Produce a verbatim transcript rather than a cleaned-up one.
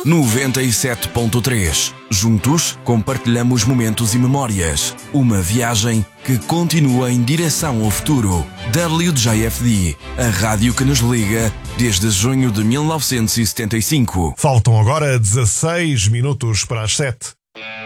noventa e sete ponto três. Juntos, compartilhamos momentos e memórias. Uma viagem que continua em direção ao futuro. W J F D, a rádio que nos liga desde junho de mil novecentos e setenta e cinco. Faltam agora dezasseis minutos para as sete.